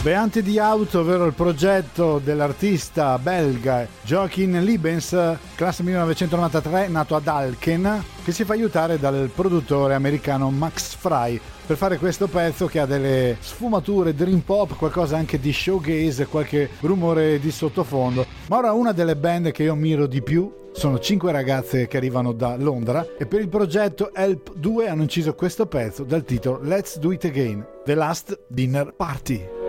Beante di Auto, ovvero il progetto dell'artista belga Joachim Liebens, classe 1993, nato ad Alken, che si fa aiutare dal produttore americano Max Fry per fare questo pezzo che ha delle sfumature dream pop, qualcosa anche di showgaze, qualche rumore di sottofondo. Ma ora una delle band che io ammiro di più sono 5 ragazze che arrivano da Londra e per il progetto Help 2 hanno inciso questo pezzo dal titolo Let's Do It Again, The Last Dinner Party.